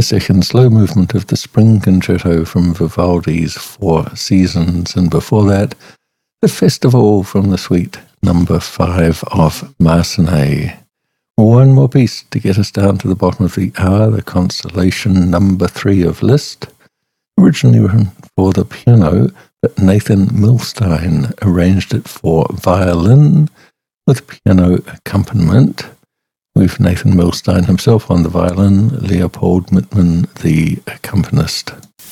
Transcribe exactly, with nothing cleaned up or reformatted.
the second slow movement of the Spring Concerto from Vivaldi's Four Seasons, and before that, the Festival from the Suite number five of Massenet. One more piece to get us down to the bottom of the hour, the Constellation number three of Liszt, originally written for the piano, but Nathan Milstein arranged it for violin with piano accompaniment, with Nathan Milstein himself on the violin, Leopold Mittmann the accompanist.